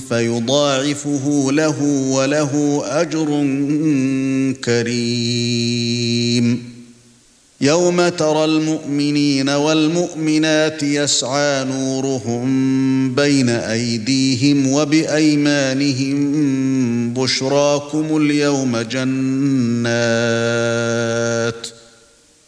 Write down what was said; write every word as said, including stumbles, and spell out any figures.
فيضاعفه له وله أجر كريم. يوم ترى المؤمنين والمؤمنات يسعى نورهم بين أيديهم وبأيمانهم بشراكم اليوم جنات